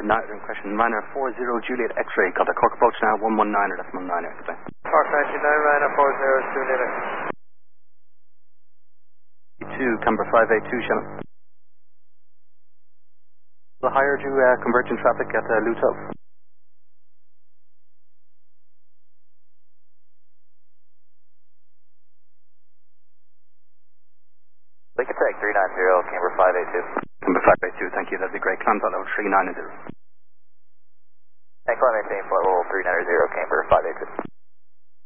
question, Ryanair 40 Juliet X-ray, got a Cork approach now, 119er, that's 19er, goodbye. Cork 99, Ryanair 40 Juliet X-ray. 2, Camber 582, Shannon. The higher due convergent traffic at Luto. Lincoln Tech 390, Camber 582. Camber 582, thank you, that'd be great. Climb flight level 390. And climb maintain flight level 390, Camber 582.